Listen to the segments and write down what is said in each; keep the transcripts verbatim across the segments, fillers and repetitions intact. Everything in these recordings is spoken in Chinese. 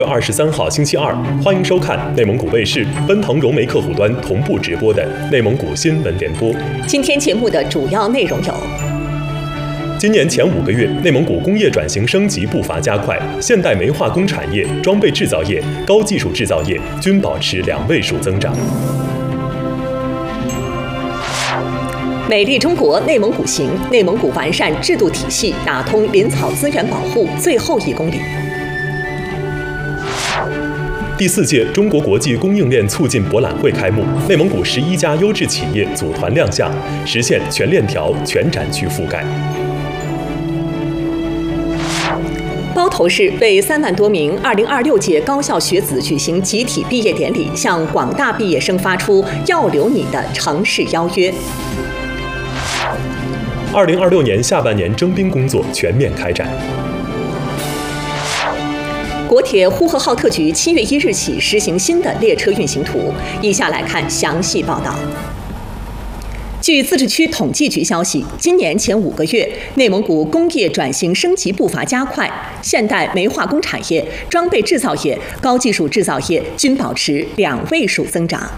二十三号星期二，欢迎收看内蒙古卫视奔腾融媒客户端同步直播的内蒙古新闻联播。 今天节目的主要内容有： 今年前五个月，内蒙古工业转型升级步伐加快，现代煤化工产业、装备制造业、高技术制造业均保持两位数增长。 美丽中国内蒙古行，内蒙古完善制度体系，打通林草资源保护最后一公里。 第四届中国国际供应链促进博览会开幕，内蒙古十一家优质企业组团亮相，实现全链条、全展区覆盖。 包头市为三万多名二零二六届高校学子举行集体毕业典礼，向广大毕业生发出要留你的城市邀约。 二零二六年下半年征兵工作全面开展。 国铁呼和浩特局七月一日起实行新的列车运行图，以下来看详细报道。据自治区统计局消息，今年前五个月，内蒙古工业转型升级步伐加快，现代煤化工产业、装备制造业、高技术制造业均保持两位数增长。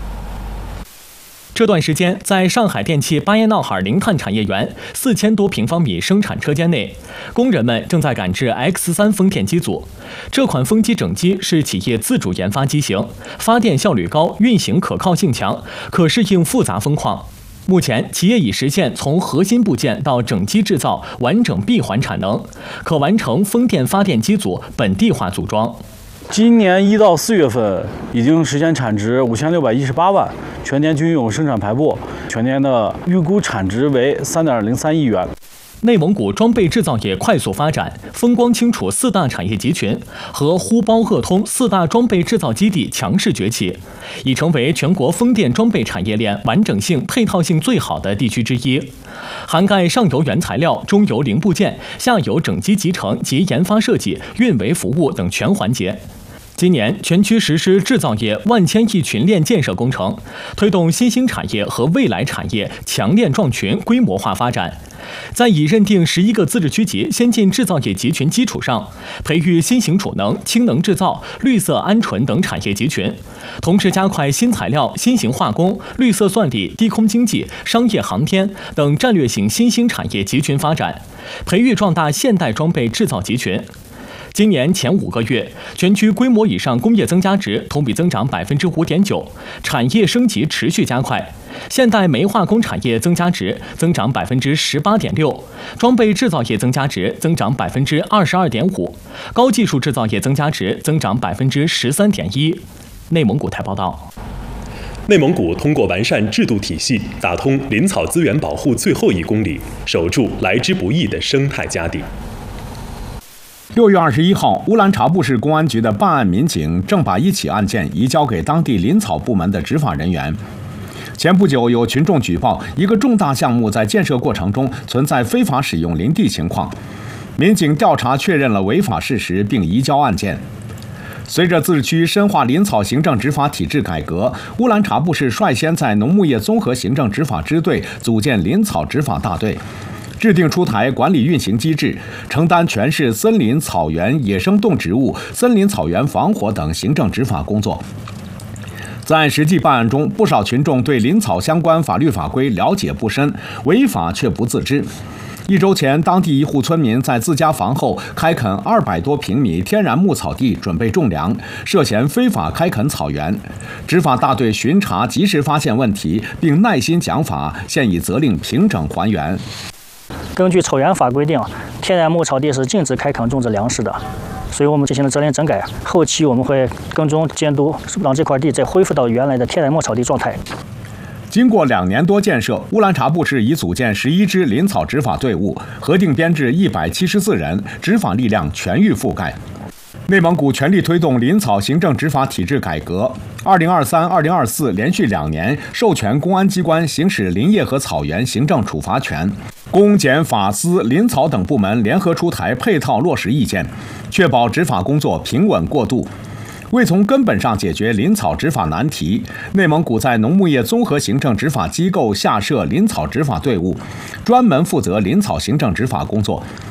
这段时间，在上海电气巴彦淖尔零碳产业园四千多平方米生产车间内，工人们正在赶制 X 三 风电机组。这款风机整机是企业自主研发机型，发电效率高，运行可靠性强，可适应复杂风况。目前，企业已实现从核心部件到整机制造完整闭环产能，可完成风电发电机组本地化组装。 今年一到四月份已经实现产值五千六百一十八万，全年均有生产排布，全年的预估产值为三点零三亿元。 内蒙古装备制造业快速发展，风光清楚四大产业集群和呼包鄂通四大装备制造基地强势崛起，已成为全国风电装备产业链完整性、配套性最好的地区之一，涵盖上游原材料、中游零部件、下游整机集成及研发设计、运维服务等全环节。今年，全区实施制造业万千亿群链建设工程，推动新兴产业和未来产业强链壮群规模化发展。在已认定十一个自治区级先进制造业集群基础上，培育新型储能、氢能制造、绿色鹌鹑等产业集群，同时加快新材料、新型化工、绿色算力、低空经济、商业航天等战略性新兴产业集群发展，培育壮大现代装备制造集群。今年前五个月，全区规模以上工业增加值同比增长百分之五点九，产业升级持续加快。现代煤化工产业增加值增长百分之十八点六，装备制造业增加值增长百分之二十二点五，高技术制造业增加值增长百分之十三点一。内蒙古台报道。 内蒙古通过完善制度体系，打通林草资源保护最后一公里，守住来之不易的生态家底。 六月二十一号，乌兰察布市公安局的办案民警正把一起案件移交给当地林草部门的执法人员。前不久，有群众举报一个重大项目在建设过程中存在非法使用林地情况，民警调查确认了违法事实，并移交案件。随着自治区深化林草行政执法体制改革，乌兰察布市率先在农牧业综合行政执法支队组建林草执法大队，制定出台管理运行机制，承担全市森林、草原、野生动植物、森林草原防火等行政执法工作。在实际办案中，不少群众对林草相关法律法规了解不深，违法却不自知。一周前，当地一户村民在自家房后开垦二百多平米天然牧草地，准备种粮，涉嫌非法开垦草原。执法大队巡查及时发现问题，并耐心讲法，现已责令平整还原。 根据草原法规定，天然牧草地是禁止开垦种植粮食的，所以我们进行了责令整改。后期我们会跟踪监督，让这块地再恢复到原来的天然牧草地状态。 经过两年多建设，乌兰察布市已组建十一支林草执法队伍，核定编制一百七十四人，执法力量全域覆盖。内蒙古全力推动林草行政执法体制改革。二零二三、二零二四连续两年授权公安机关行使林业和草原行政处罚权，公检法司林草等部门联合出台配套落实意见，确保执法工作平稳过渡。为从根本上解决林草执法难题，内蒙古在农牧业综合行政执法机构下设林草执法队伍，专门负责林草行政执法工作。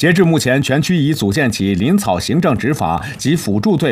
截至目前，全区已组建起林草行政执法及辅助队。